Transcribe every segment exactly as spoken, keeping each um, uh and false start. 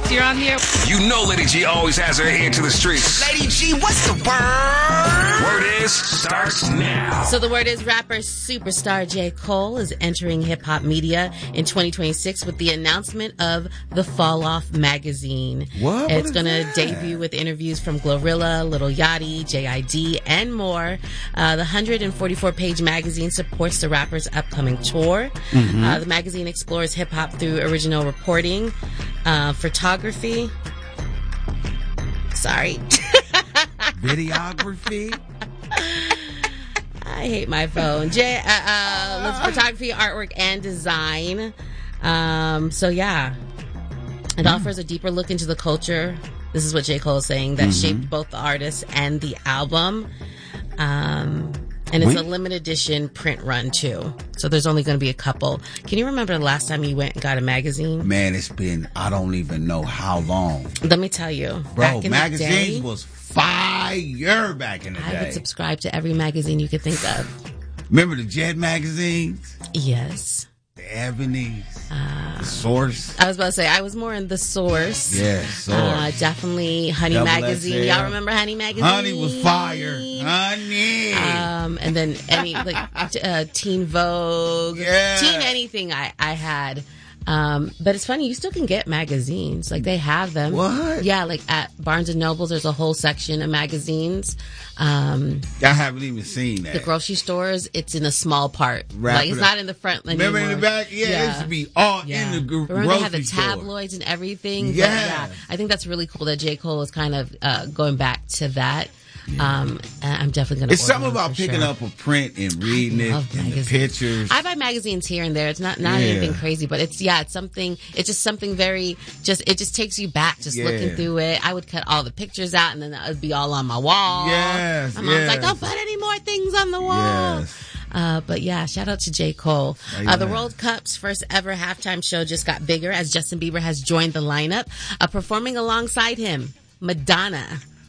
X, you're on the air. You know Lady G always has her ear to the streets. Lady G, what's the word? Word is starts now. So the word is rapper superstar J. Cole is entering hip-hop media in twenty twenty-six with the announcement of the Fall Off magazine. What? It's what going to that? debut with interviews from Glorilla, Lil Yachty, J I D, and more. Uh, the one hundred forty-four page magazine supports the rapper's upcoming tour. Mm-hmm. Uh, the magazine explores hip-hop through original reporting, uh, photography. Sorry. Videography. I hate my phone. J, uh, uh, photography, artwork, and design. Um, so yeah, it mm. offers a deeper look into the culture. This is what J. Cole is saying that mm-hmm. shaped both the artist and the album. Um, and it's Wait. a limited edition print run too. So there's only going to be a couple. Can you remember the last time you went and got a magazine? Man, it's been, I don't even know how long. Let me tell you. Bro, back in magazines the day, was fire back in the I day. I would subscribe to every magazine you could think of. Remember the Jet magazines? Yes. The Ebony's, uh, the Source. I was about to say, I was more in the Source. Yeah, Source. Uh, definitely Honey Double magazine. X L. Y'all remember Honey magazine? Honey was fire. Honey. Um, and then any like uh, Teen Vogue, yeah. Teen anything I I had. Um, but it's funny, you still can get magazines. Like, they have them. What? Yeah, like at Barnes and Noble, there's a whole section of magazines. Um, I haven't even seen that. The grocery stores, it's in a small part. Wrap like, it's it not in the front anymore. Remember in the back? Yeah, yeah. it used to be all yeah. in the gr- Remember grocery they had the store. tabloids and everything? Yeah. But yeah. I think that's really cool that J. Cole is kind of uh, going back to that. Yeah. Um, and I'm definitely going to. It's something about picking sure. up a print and reading it and magazines. The pictures. I buy magazines here and there. It's not not yeah. anything crazy, but it's yeah, it's something. It's just something very just. It just takes you back just yeah. looking through it. I would cut all the pictures out, and then that would be all on my wall. Yes, my mom's yes. like, "Don't put any more things on the wall." Yes. Uh, but yeah, shout out to J. Cole. Uh, the World Cup's first ever halftime show just got bigger as Justin Bieber has joined the lineup, uh, performing alongside him, Madonna,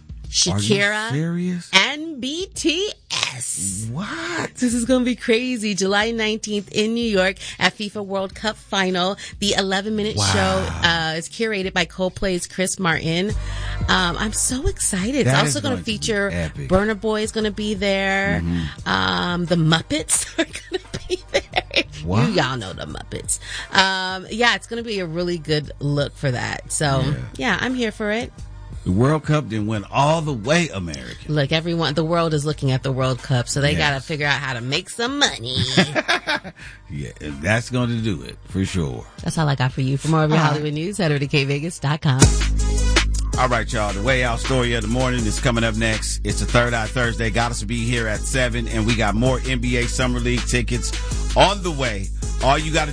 Shakira, and B T S. What? This is going to be crazy. July nineteenth in New York at FIFA World Cup Final. The eleven minute wow. show uh, is curated by Coldplay's Chris Martin. Um, I'm so excited. That it's also going to feature be Burna Boy is going to be there. Mm-hmm. Um, the Muppets are going to be there. What? You y'all know the Muppets. Um, yeah, it's going to be a really good look for that. So yeah, yeah I'm here for it. The World Cup didn't win all the way American. Look, everyone, the world is looking at the World Cup, so they yes. got to figure out how to make some money. Yeah, that's going to do it, for sure. That's all I got for you. For more of your uh, Hollywood news, head over to K Vegas dot com. All right, y'all. The Way Out story of the morning is coming up next. It's a Third Eye Thursday. Got us to be here at seven, and we got more N B A Summer League tickets on the way. All you got to